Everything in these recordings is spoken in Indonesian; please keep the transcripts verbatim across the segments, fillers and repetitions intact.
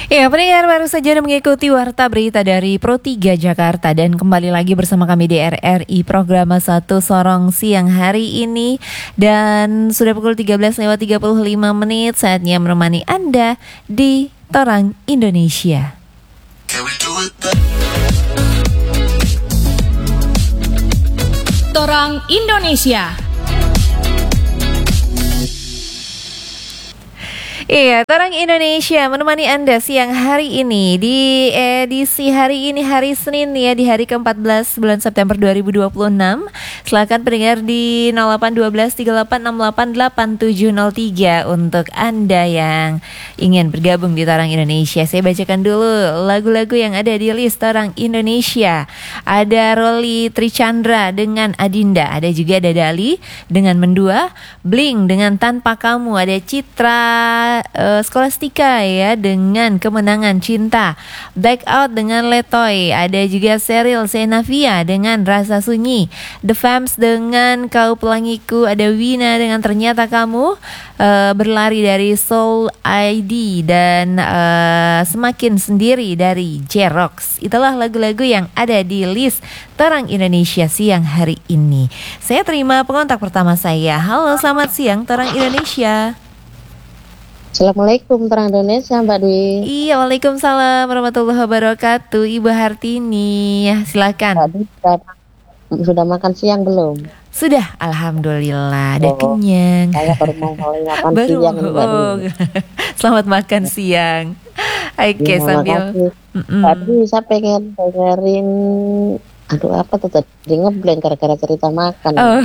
Ya, pendengar baru saja mengikuti Warta Berita dari Pro tiga Jakarta. Dan kembali lagi bersama kami di R R I Program satu Sorong siang hari ini. Dan sudah pukul tiga belas lewat tiga puluh lima menit. Saatnya menemani Anda di Torang Indonesia. Torang Indonesia. Iya, Torang Indonesia menemani Anda siang hari ini di edisi hari ini hari Senin ya, di hari keempat belas bulan September dua ribu dua puluh enam. Silakan pendengar di nol delapan satu dua tiga delapan enam delapan delapan tujuh nol tiga untuk Anda yang ingin bergabung di Torang Indonesia. Saya bacakan dulu lagu-lagu yang ada di list Torang Indonesia. Ada Rolly Trichandra dengan Adinda, ada juga ada Dali dengan Mendua, Bling dengan Tanpa Kamu, ada Citra Uh, Skolastika ya dengan Kemenangan Cinta, Blackout dengan Letoy, ada juga Seril Senavia dengan Rasa Sunyi, The Fams dengan Kau Pelangiku, ada Wina dengan Ternyata Kamu, uh, Berlari dari Soul I D, dan uh, Semakin Sendiri dari Jerox. Itulah lagu-lagu yang ada di list Torang Indonesia siang hari ini. Saya terima pengontak pertama saya. Halo, selamat siang Torang Indonesia. Assalamualaikum Torang Indonesia, Mbak Dwi. Iya, waalaikumsalam warahmatullahi wabarakatuh, Ibu Hartini. Ya, silakan. Mbak Dwi sudah, sudah makan siang belum? Sudah, alhamdulillah. Udah Oh, kenyang. saya baru mau mulai makan Baru, siang nih, Mbak Dwi. oh. Selamat makan siang. Oke, Terima sambil kasih. Mm-mm. Mbak Dwi, saya pengen dengerin, aduh apa tuh tadi ngeblank gara-gara cerita makan. Oh.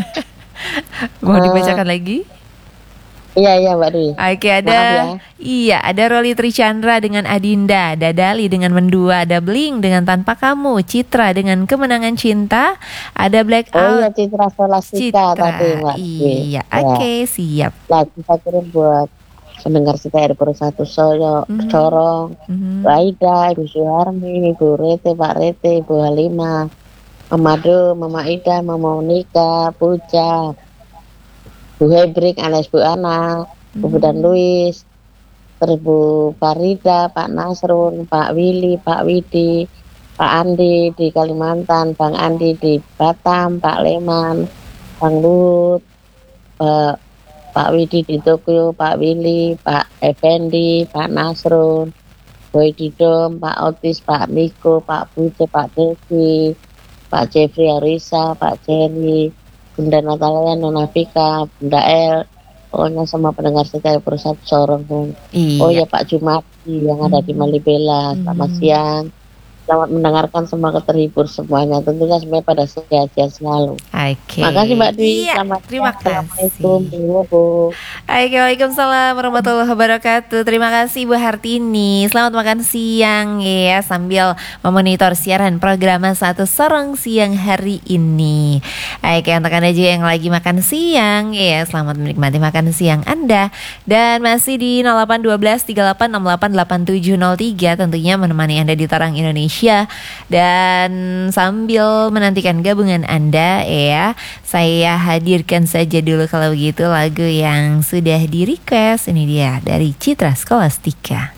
Mau Eh, dibacakan lagi? Iya iya Mbak Dwi. Oke, Maaf ada ya. iya, ada Rolly Trichandra dengan Adinda, ada Dali dengan Mendua, ada Bling dengan Tanpa Kamu, Citra dengan Kemenangan Cinta, ada Oh iya, Blackout. Citra Citra, Solastika tadi Mbak Dwi. iya, Ya, oke, siap. lagi saya kirim buat pendengar kita dari Pro satu Soyo, Mhm. Corong, Mhm. Bu Aida, Ibu Suharmi, Ibu Rete, Pak Rete, Ibu Halimah, Mama Do, Mama Ida, Mama Monika, Puja, Bu Hebrik alias Bu Ana, Bu Budan Luis, terus Bu Farida, Pak Nasrun, Pak Willy, Pak Widi, Pak Andi di Kalimantan, Bang Andi di Batam, Pak Leman, Bang Luhut, Pak, Pak Widi di Tokyo, Pak Willy, Pak Effendi, Pak Nasrun, Boy Didom, Pak Otis, Pak Miko, Pak Buje, Pak Devi, Pak Jeffrey Arisa, Pak Jerry, Bunda Natalia, Nona Vika, Bunda El, pokoknya semua pendengar setia Pro satu Sorong. Oh Iya. ya Pak Jumati yang ada di Mhm. Malibela, selamat Mhm. siang. Selamat mendengarkan, semoga terhibur semuanya. Tentunya semuanya pada sehat-sehat selalu. Oke. Makasih Mbak Dwi. Iya, Selamat terima siang. Assalamualaikum. kasih. Bu. Oke, waalaikumsalam warahmatullahi wabarakatuh. Terima kasih Bu Hartini. Selamat makan siang ya, sambil memonitor siaran program satu Sorong siang hari ini. Oke, untuk Anda juga yang lagi makan siang ya, selamat menikmati makan siang Anda. Dan masih di nol delapan satu dua tiga delapan enam delapan delapan tujuh nol tiga tentunya menemani Anda di Torang Indonesia. Dan sambil menantikan gabungan Anda ya, saya hadirkan saja dulu kalau begitu lagu yang sudah di request. Ini dia dari Citra Skolastika.